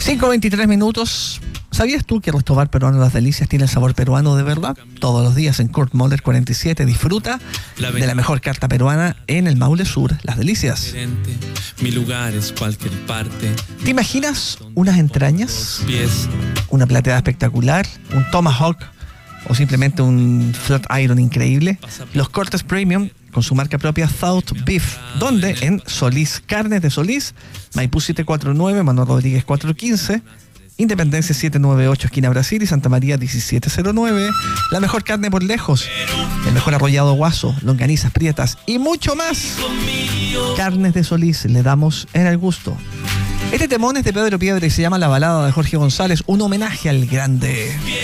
5:23. ¿Sabías tú que el Resto Bar Peruano Las Delicias tiene el sabor peruano de verdad? Todos los días en Kurt Moller 47 disfruta de la mejor carta peruana en el Maule Sur, Las Delicias. Mi lugar es cualquier parte. ¿Te imaginas unas entrañas? Una plateada espectacular, un tomahawk o simplemente un flat iron increíble. Los cortes premium con su marca propia South Beef, donde en Solís, Carnes de Solís, Maipú 749, Manuel Rodríguez 415, Independencia 798, esquina Brasil, y Santa María 1709. La mejor carne por lejos, el mejor arrollado guaso, longanizas prietas y mucho más. Carnes de Solís, le damos en el gusto. Este temón es de Pedro Piedra y se llama La Balada de Jorge González, un homenaje al grande.